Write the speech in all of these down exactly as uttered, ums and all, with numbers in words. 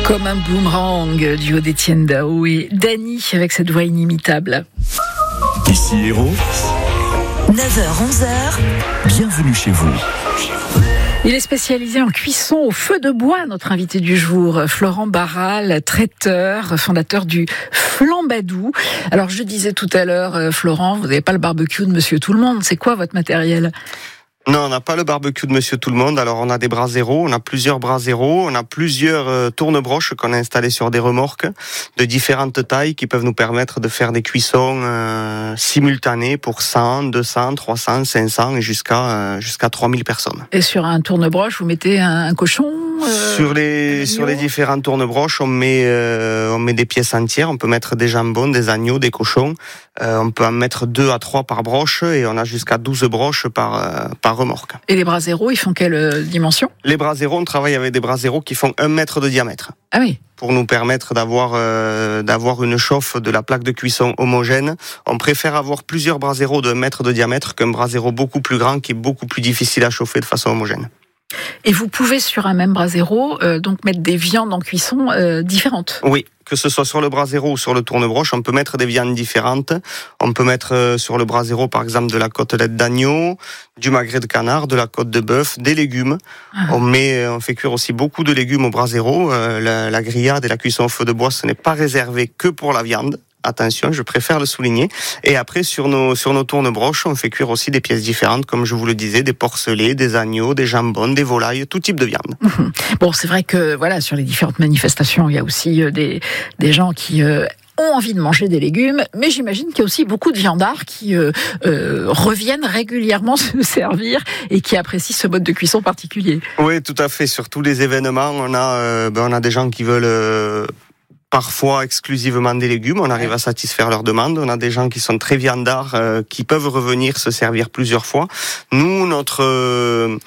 Comme un boomerang, duo d'Étienne Dao et Dany avec cette voix inimitable. Ici Héros, neuf heures onze heures, bienvenue chez vous. Il est spécialisé en cuisson au feu de bois, notre invité du jour, Florent Barral, traiteur, fondateur du Flambadou. Alors je disais tout à l'heure, Florent, vous n'avez pas le barbecue de Monsieur Tout-le-Monde, c'est quoi votre matériel ? Non, on n'a pas le barbecue de Monsieur Tout-le-Monde. Alors, on a des braseros, on a plusieurs braseros, on a plusieurs euh, tourne-broches qu'on a installés sur des remorques de différentes tailles qui peuvent nous permettre de faire des cuissons euh, simultanées pour cent, deux cents, trois cents, cinq cents et jusqu'à euh, jusqu'à trois mille personnes. Et sur un tourne-broche, vous mettez un, un cochon euh, Sur les sur les différentes tourne-broches, on met euh, on met des pièces entières. On peut mettre des jambons, des agneaux, des cochons. Euh, on peut en mettre deux à trois par broche et on a jusqu'à douze broches par euh, par remorque. Et les braseros, ils font quelle dimension ? Les braseros, on travaille avec des braseros qui font un mètre de diamètre. Ah oui. Pour nous permettre d'avoir euh, d'avoir une chauffe de la plaque de cuisson homogène. On préfère avoir plusieurs braseros de un mètre de diamètre qu'un brasero beaucoup plus grand qui est beaucoup plus difficile à chauffer de façon homogène. Et vous pouvez sur un même brasero euh, donc mettre des viandes en cuisson euh, différentes. Oui, que ce soit sur le brasero ou sur le tourne-broche, on peut mettre des viandes différentes. On peut mettre euh, sur le brasero par exemple de la côtelette d'agneau, du magret de canard, de la côte de bœuf, des légumes. Ah. On met, on fait cuire aussi beaucoup de légumes au brasero. Euh, la, la grillade et la cuisson au feu de bois, ce n'est pas réservé que pour la viande. Attention, je préfère le souligner. Et après, sur nos, sur nos tourne-broches, on fait cuire aussi des pièces différentes, comme je vous le disais, des porcelets, des agneaux, des jambons, des volailles, tout type de viande. Mmh. Bon, c'est vrai que, voilà, sur les différentes manifestations, il y a aussi euh, des, des gens qui, euh, ont envie de manger des légumes, mais j'imagine qu'il y a aussi beaucoup de viandards qui euh, euh, reviennent régulièrement se servir et qui apprécient ce mode de cuisson particulier. Oui, tout à fait. Sur tous les événements, on a, euh, ben, on a des gens qui veulent... Euh, parfois exclusivement des légumes, on arrive à satisfaire leurs demandes. On a des gens qui sont très viandards, euh, qui peuvent revenir se servir plusieurs fois. Nous, notre euh,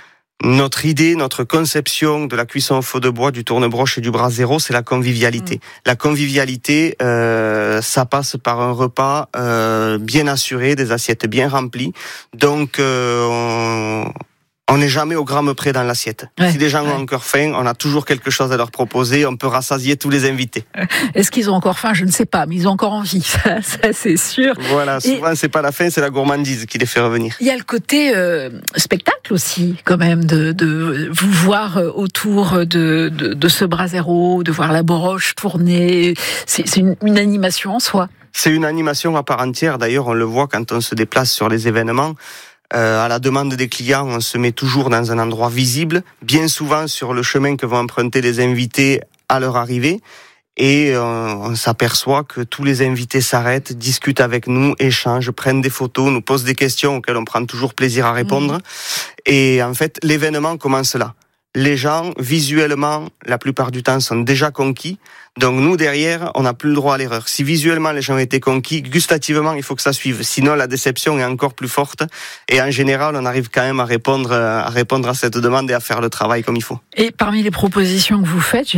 notre idée, notre conception de la cuisson au feu de bois, du tourne-broche et du brasero, c'est la convivialité. Mmh. La convivialité, euh, ça passe par un repas euh, bien assuré, des assiettes bien remplies. Donc, euh, on... On n'est jamais au gramme près dans l'assiette. Ouais, si les gens ouais. ont encore faim, on a toujours quelque chose à leur proposer. On peut rassasier tous les invités. Est-ce qu'ils ont encore faim ? Je ne sais pas, mais ils ont encore envie. Ça, ça c'est sûr. Voilà, souvent, Et c'est pas la faim, c'est la gourmandise qui les fait revenir. Il y a le côté euh, spectacle aussi, quand même, de, de vous voir autour de, de, de ce brasero, de voir la broche tourner. C'est, c'est une, une animation en soi. C'est une animation à part entière. D'ailleurs, on le voit quand on se déplace sur les événements. Euh, à la demande des clients, on se met toujours dans un endroit visible, bien souvent sur le chemin que vont emprunter les invités à leur arrivée. Et euh, on s'aperçoit que tous les invités s'arrêtent, discutent avec nous, échangent, prennent des photos, nous posent des questions auxquelles on prend toujours plaisir à répondre. Mmh. Et en fait, l'événement commence là. Les gens, visuellement, la plupart du temps, sont déjà conquis. Donc nous, derrière, on n'a plus le droit à l'erreur. Si visuellement, les gens ont été conquis, gustativement, il faut que ça suive. Sinon, la déception est encore plus forte. Et en général, on arrive quand même à répondre, à répondre à cette demande et à faire le travail comme il faut. Et parmi les propositions que vous faites,